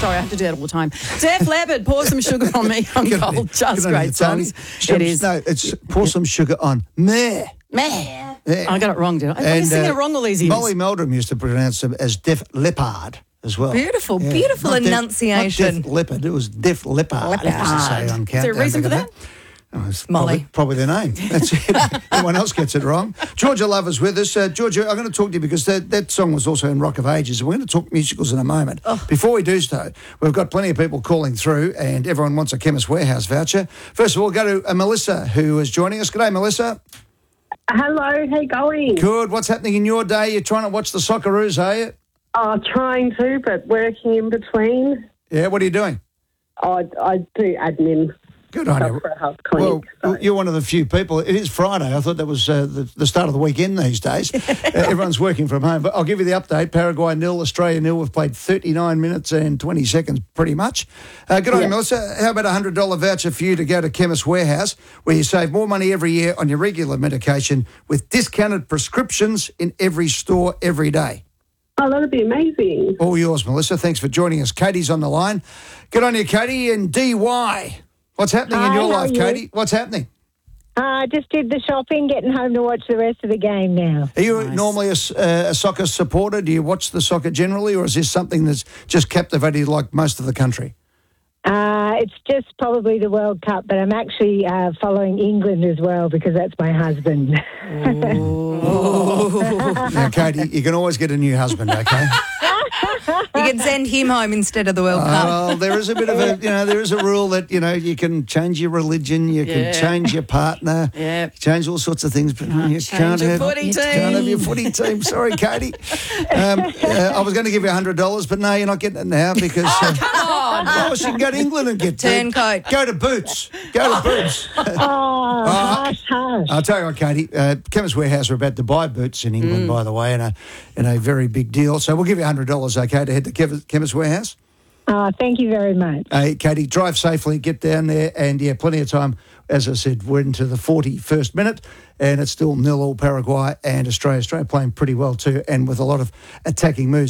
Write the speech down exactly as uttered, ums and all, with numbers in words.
Sorry, I have to do that all the time. Def Leppard, pour some sugar on me. I'm cold. Just great songs. It is. No, it's pour some sugar on me. Meh. Yeah. I got it wrong, did I? I've been singing uh, it wrong all these years. Molly Meldrum used to pronounce them as Def Leppard as well. Beautiful, yeah. beautiful not enunciation. Def, not Def Leppard, it was Def Leppard. Leppard. Say on count. Is there a reason for that? that? Oh, it's Molly. Probably, probably their name. That's it. Everyone else gets it wrong. Georgia Lover's with us. Uh, Georgia, I'm going to talk to you because that, that song was also in Rock of Ages. And we're going to talk musicals in a moment. Oh. Before we do so, we've got plenty of people calling through and everyone wants a Chemist Warehouse voucher. First of all, go to uh, Melissa, who is joining us. G'day, Melissa. Hello, how you going? Good. What's happening in your day? You're trying to watch the Socceroos, are you? Oh, trying to, but working in between. Yeah, what are you doing? I, I do admin. Good on you. For a health clinic, well, so. You're one of the few people. It is Friday. I thought that was uh, the, the start of the weekend these days. uh, everyone's working from home. But I'll give you the update. Paraguay nil, Australia nil. We've played thirty-nine minutes and twenty seconds pretty much. Uh, good on yeah. you, Melissa. How about a one hundred dollars voucher for you to go to Chemist Warehouse, where you save more money every year on your regular medication with discounted prescriptions in every store every day? Oh, that'd be amazing. All yours, Melissa. Thanks for joining us. Katie's on the line. Good on you, Katie. And D Y. What's happening Hi, in your how life, are you? Katie? What's happening? I uh, just did the shopping, getting home to watch the rest of the game now. Are you Nice. normally a, uh, a soccer supporter? Do you watch the soccer generally, or is this something that's just captivated like most of the country? Uh, it's just probably the World Cup, but I'm actually uh, following England as well because that's my husband. Now, Katie, you can always get a new husband, okay? You can send him home instead of the World Cup. Well, there is a bit of a, you know, there is a rule that, you know, you can change your religion, you Yeah. can change your partner, Yeah. change all sorts of things, but you change can't your have, footy you team. can't have your footy team. Sorry, Katie. Um, uh, I was going to give you one hundred dollars, but no, you're not getting it now because... Uh, Come on. oh, she can go to England and get Turncoat. Go to Boots. Go to Boots. Oh, hush, hush. I'll tell you what, Katie, uh, Chemist Warehouse are about to buy Boots in England, by the way, in a, in a very big deal. So we'll give you one hundred dollars, okay, to head to Chemist Chemist Warehouse. Oh, thank you very much. Hey, Katie, drive safely, get down there, and, yeah, plenty of time. As I said, we're into the forty-first minute, and it's still nil all Paraguay and Australia. Australia playing pretty well too, and with a lot of attacking moves.